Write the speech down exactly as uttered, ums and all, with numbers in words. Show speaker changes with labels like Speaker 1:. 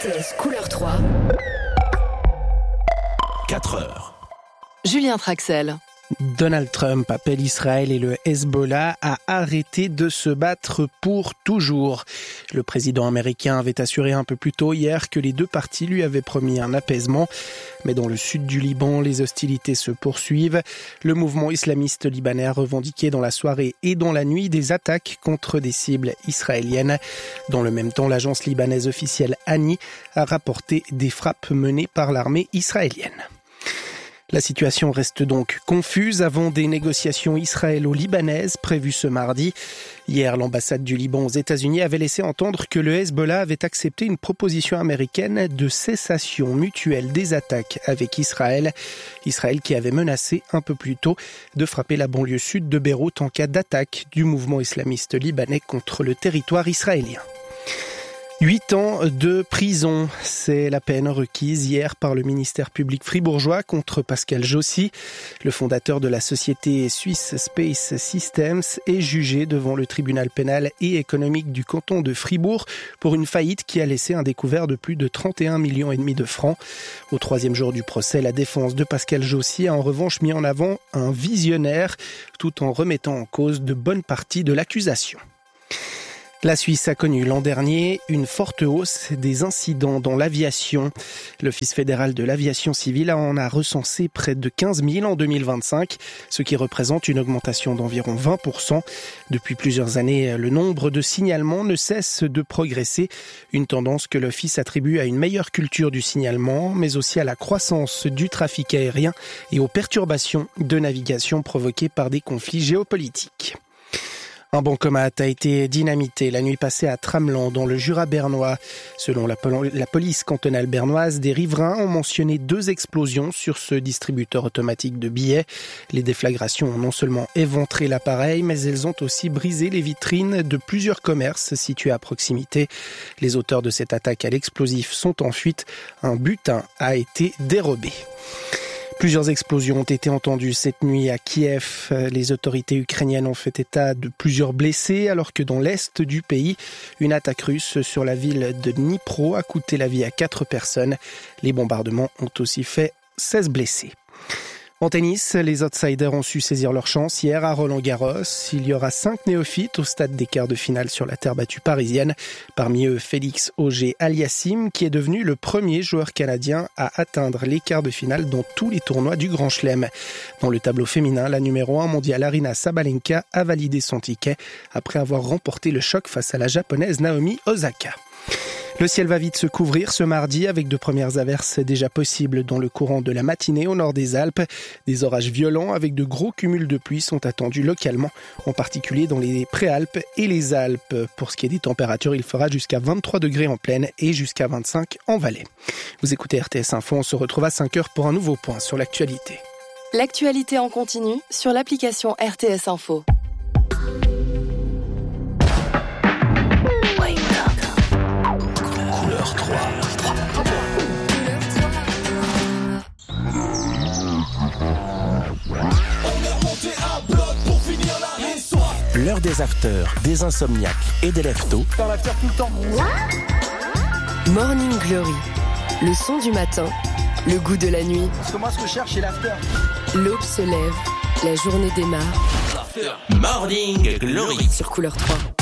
Speaker 1: T S Couleur trois.
Speaker 2: quatre heures.
Speaker 3: Julien Traxel.
Speaker 4: Donald Trump appelle Israël et le Hezbollah à arrêter de se battre pour toujours. Le président américain avait assuré un peu plus tôt hier que les deux parties lui avaient promis un apaisement. Mais dans le sud du Liban, les hostilités se poursuivent. Le mouvement islamiste libanais a revendiqué dans la soirée et dans la nuit des attaques contre des cibles israéliennes. Dans le même temps, l'agence libanaise officielle Ani a rapporté des frappes menées par l'armée israélienne. La situation reste donc confuse avant des négociations israélo-libanaises prévues ce mardi. Hier, l'ambassade du Liban aux États-Unis avait laissé entendre que le Hezbollah avait accepté une proposition américaine de cessation mutuelle des attaques avec Israël. Israël qui avait menacé un peu plus tôt de frapper la banlieue sud de Beyrouth en cas d'attaque du mouvement islamiste libanais contre le territoire israélien. Huit ans de prison, c'est la peine requise hier par le ministère public fribourgeois contre Pascal Jossy. Le fondateur de la société Swiss Space Systems est jugé devant le tribunal pénal et économique du canton de Fribourg pour une faillite qui a laissé un découvert de plus de trente et un millions et demi de francs. Au troisième jour du procès, la défense de Pascal Jossy a en revanche mis en avant un visionnaire tout en remettant en cause de bonnes parties de l'accusation. La Suisse a connu l'an dernier une forte hausse des incidents dans l'aviation. L'Office fédéral de l'aviation civile en a recensé près de quinze mille en deux mille vingt-cinq, ce qui représente une augmentation d'environ vingt pour cent. Depuis plusieurs années, le nombre de signalements ne cesse de progresser, une tendance que l'Office attribue à une meilleure culture du signalement, mais aussi à la croissance du trafic aérien et aux perturbations de navigation provoquées par des conflits géopolitiques. Un bancomat a été dynamité la nuit passée à Tramelan, dans le Jura bernois. Selon la, pol- la police cantonale bernoise, des riverains ont mentionné deux explosions sur ce distributeur automatique de billets. Les déflagrations ont non seulement éventré l'appareil, mais elles ont aussi brisé les vitrines de plusieurs commerces situés à proximité. Les auteurs de cette attaque à l'explosif sont en fuite. Un butin a été dérobé. Plusieurs explosions ont été entendues cette nuit à Kiev. Les autorités ukrainiennes ont fait état de plusieurs blessés, alors que dans l'est du pays, une attaque russe sur la ville de Dnipro a coûté la vie à quatre personnes. Les bombardements ont aussi fait seize blessés. En tennis, les outsiders ont su saisir leur chance hier à Roland-Garros. Il y aura cinq néophytes au stade des quarts de finale sur la terre battue parisienne. Parmi eux, Félix Auger-Aliassime, qui est devenu le premier joueur canadien à atteindre les quarts de finale dans tous les tournois du Grand Chelem. Dans le tableau féminin, la numéro un mondiale Aryna Sabalenka a validé son ticket après avoir remporté le choc face à la japonaise Naomi Osaka. Le ciel va vite se couvrir ce mardi avec de premières averses déjà possibles dans le courant de la matinée au nord des Alpes. Des orages violents avec de gros cumuls de pluie sont attendus localement, en particulier dans les Préalpes et les Alpes. Pour ce qui est des températures, il fera jusqu'à vingt-trois degrés en plaine et jusqu'à vingt-cinq en vallée. Vous écoutez R T S Info, on se retrouve à cinq heures pour un nouveau point sur l'actualité.
Speaker 3: L'actualité en continu sur l'application R T S Info.
Speaker 2: L'heure des afters, des insomniaques et des lève-tôt.
Speaker 5: Dans l'after tout le temps.
Speaker 3: Morning Glory, le son du matin, le goût de la nuit.
Speaker 5: Parce que moi, ce que je cherche, c'est l'after.
Speaker 3: L'aube se lève, la journée démarre.
Speaker 2: Morning Glory
Speaker 3: Sur Couleur trois.